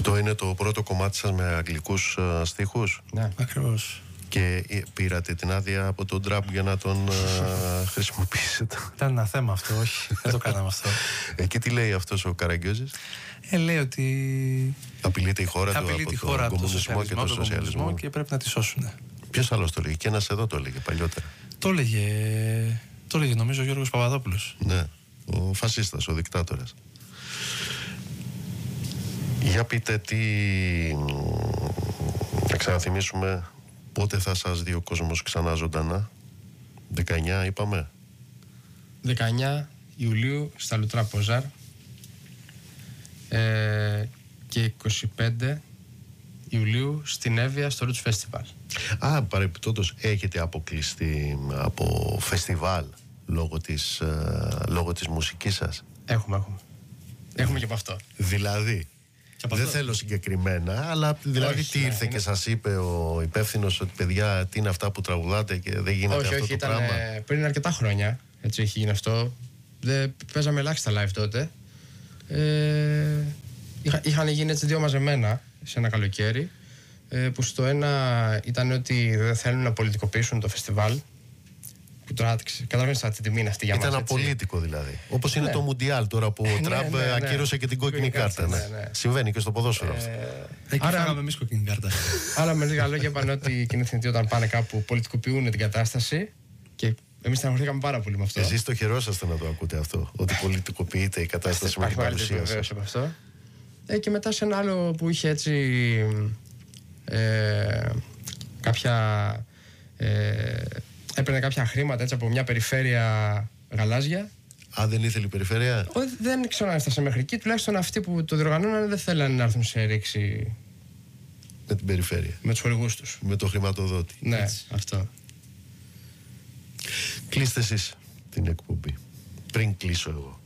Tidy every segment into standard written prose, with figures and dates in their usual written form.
Αυτό είναι το πρώτο κομμάτι σας με αγγλικούς στίχους? Ναι, ακριβώς. Και πήρατε την άδεια από τον Τραμπ για να τον χρησιμοποιήσετε? Ήταν ένα θέμα αυτό, όχι, δεν το κάναμε αυτό. Και τι λέει αυτός ο Καραγκιόζης? Λέει ότι απειλείται η χώρα του από τον κομμουνισμό και τον σοσιαλισμό και πρέπει να τη σώσουν. Ποιος άλλος το λέγει? Και ένας εδώ το έλεγε παλιότερα. Το έλεγε νομίζω ο Γιώργος Παπαδόπουλος. Ναι, ο φασίστας, ο δικτάτορας. Για πείτε να ξαναθυμίσουμε πότε θα σας δει ο κόσμος ξανά ζωντανά? 19 είπαμε. 19 Ιουλίου στα Λουτρά Ποζάρ και 25 Ιουλίου στην Εύβοια στο Roots Festival. Παρεπιπτόντως έχετε αποκλειστεί από φεστιβάλ λόγω της μουσικής σας? Έχουμε και από αυτό. Δηλαδή δεν θέλω συγκεκριμένα, αλλά δηλαδή τι ήρθε και σας είπε ο υπεύθυνος ότι παιδιά τι είναι αυτά που τραγουδάτε και δεν γίνεται αυτό το πράγμα? Πριν αρκετά χρόνια έτσι έχει γίνει αυτό. Παίζαμε ελάχιστα live τότε. Είχαν γίνει έτσι δύο μαζεμένα σε ένα καλοκαίρι, που στο ένα ήταν ότι δεν θέλουν να πολιτικοποιήσουν το φεστιβάλ, που τώρα καταλαβαίνεις τι τιμή είναι αυτή για μας. Ήταν απολίτικο δηλαδή. Όπως είναι το Μουντιάλ τώρα που ο Τραμπ ακύρωσε και την κόκκινη κάρτα. Συμβαίνει και στο ποδόσφαιρο αυτό. Εκεί φάγαμε εμείς κόκκινη κάρτα. Άρα με λίγα λόγια είπαν ότι οι κοινοί όταν πάνε κάπου πολιτικοποιούν την κατάσταση, και εμείς στεναχωρηθήκαμε πάρα πολύ με αυτό. Εσείς το χαιρόσαστε να το ακούτε αυτό, ότι πολιτικοποιείται η κατάσταση με την παρουσία σας? Και μετά σε ένα άλλο που είχε έτσι έπαιρνε κάποια χρήματα έτσι από μια περιφέρεια γαλάζια. Δεν ήθελε η περιφέρεια? Δεν ξέρω αν έφτασε μέχρι εκεί. Τουλάχιστον αυτοί που το διοργανώνανε δεν θέλανε να έρθουν σε ρήξη με την περιφέρεια, με τους χορηγούς τους, με το χρηματοδότη. Ναι, έτσι. Αυτό. Κλείστε εσείς την εκπομπή πριν κλείσω εγώ.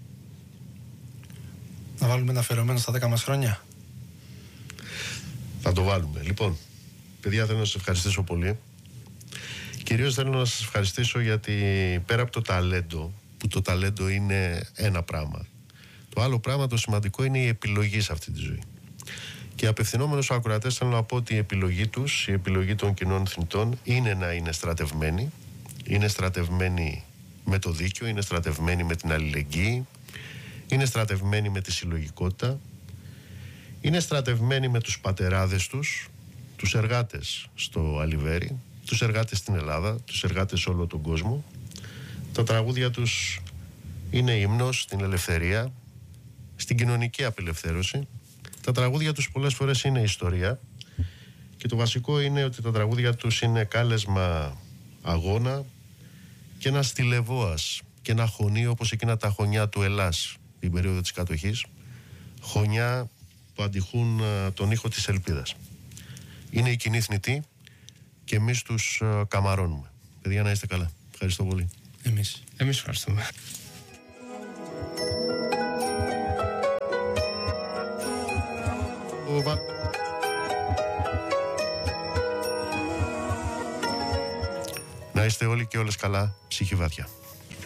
Να βάλουμε ένα αφιερωμένο στα 10 μας χρόνια. Θα το βάλουμε. Λοιπόν, παιδιά, θέλω να σας ευχαριστήσω πολύ. Κυρίως θέλω να σας ευχαριστήσω γιατί πέρα από το ταλέντο, που το ταλέντο είναι ένα πράγμα, το άλλο πράγμα, το σημαντικό, είναι η επιλογή σε αυτή τη ζωή. Και απευθυνόμενος στους ακροατές θέλω να πω ότι η επιλογή τους, η επιλογή των κοινών θνητών είναι να είναι στρατευμένοι. Είναι στρατευμένοι με το δίκαιο, είναι στρατευμένοι με την αλληλεγγύη, είναι στρατευμένοι με τη συλλογικότητα, είναι στρατευμένοι με τους πατεράδες τους, τους εργάτες στο Αλιβέρι, τους εργάτες στην Ελλάδα, τους εργάτες σε όλο τον κόσμο. Τα τραγούδια τους είναι ύμνος στην ελευθερία, στην κοινωνική απελευθέρωση. Τα τραγούδια τους πολλές φορές είναι ιστορία, και το βασικό είναι ότι τα τραγούδια τους είναι κάλεσμα αγώνα και ένα στιλεβόας και ένα χωνί, όπως εκείνα τα χωνιά του Ελλάς την περίοδο της κατοχής, χωνιά που αντιχούν τον ήχο της ελπίδας. Είναι οι κοινοί θνητοί και εμείς τους καμαρώνουμε. Παιδιά, να είστε καλά. Ευχαριστώ πολύ. Εμείς ευχαριστούμε. Να είστε όλοι και όλες καλά, ψυχή βαθιά.